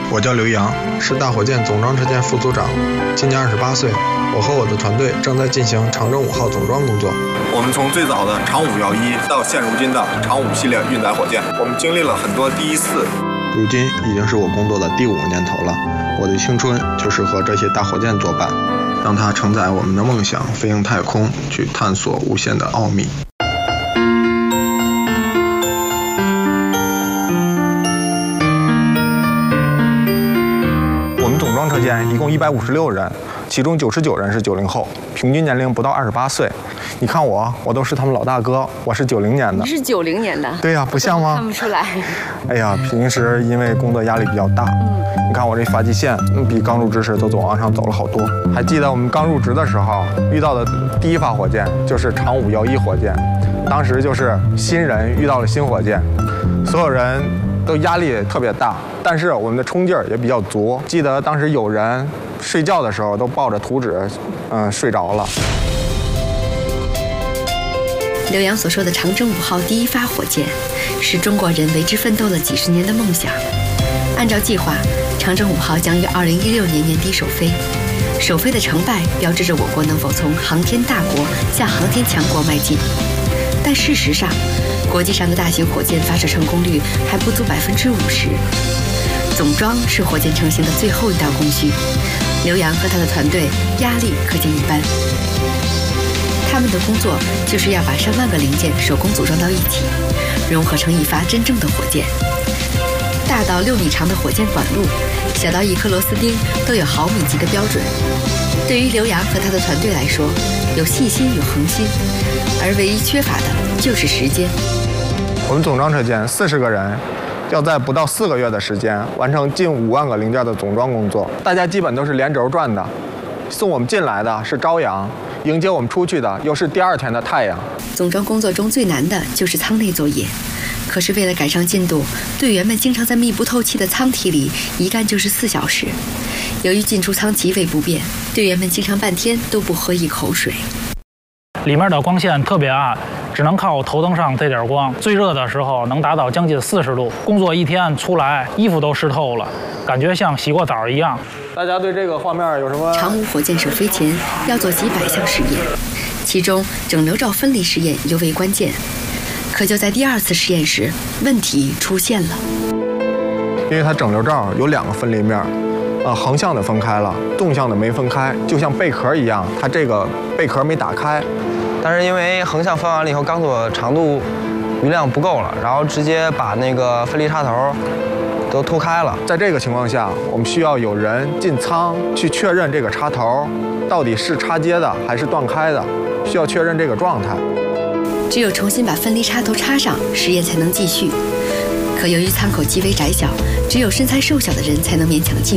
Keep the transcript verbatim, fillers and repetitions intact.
我叫刘洋，是大火箭总装车间副组长，今年二十八岁。我和我的团队正在进行长征五号总装工作。 我们从最早的长五幺一到现如今的长五系列运载火箭，我们经历了很多第一次。 如今已经是我工作的第五个年头了，我的青春就是和这些大火箭作伴，让它承载我们的梦想，飞向太空，去探索无限的奥秘。我们总装车间一共一百五十六人，其中九十九人是九零后，平均年龄不到二十八岁。你看我，我都是他们老大哥，我是九零年的。 你是九零年的？ 对呀、啊，不像吗？ 看不出来。 哎呀，平时因为工作压力比较大，嗯，你看我这发际线比刚入职时都总往上走了好多。还记得我们刚入职的时候遇到的第一发火箭就是长五幺一火箭，当时就是新人遇到了新火箭，所有人都压力特别大，但是我们的冲劲儿也比较足。记得当时有人睡觉的时候都抱着图纸，嗯，睡着了。 刘洋所说的长征五号第一发火箭，是中国人为之奋斗了几十年的梦想。按照计划，长征五号将于二零一六年年底首飞。首飞的成败，标志着我国能否从航天大国向航天强国迈进。但事实上，国际上的大型火箭发射成功率还不足百分之五十。总装是火箭成型的最后一道工序，刘洋和他的团队压力可见一斑。他们的工作就是要把上万个零件手工组装到一起，融合成一发真正的火箭。大到六米长的火箭管路，小到一颗螺丝钉，都有毫米级的标准。对于刘洋和他的团队来说，有细心有恒心，而唯一缺乏的就是时间。 我们总装车间四十个人，要在不到四个月的时间完成近五万个零件的总装工作。大家基本都是连轴转的，送我们进来的是朝阳，迎接我们出去的又是第二天的太阳。 总装工作中最难的就是舱内作业，可是为了赶上进度，队员们经常在密不透气的舱体里一干就是四小时。由于进出舱极为不便，队员们经常半天都不喝一口水。 里面的光线特别暗，只能靠头灯上这点光。最热的时候能达到将近四十度，工作一天出来衣服都湿透了，感觉像洗过澡一样。 大家对这个画面有什么？ 长五火箭首飞前要做几百项实验，其中整流罩分离实验尤为关键。可就在第二次实验时，问题出现了。 因为它整流罩有两个分离面，呃，横向的分开了，纵向的没分开，就像贝壳一样，它这个贝壳没打开。 但是因为横向分完了以后，钢索长度余量不够了，然后直接把那个分离插头都脱开了。 在这个情况下，我们需要有人进舱去确认这个插头到底是插接的还是断开的，需要确认这个状态。 只有重新把分离插头插上，实验才能继续。可由于舱口极为窄小，只有身材瘦小的人才能勉强进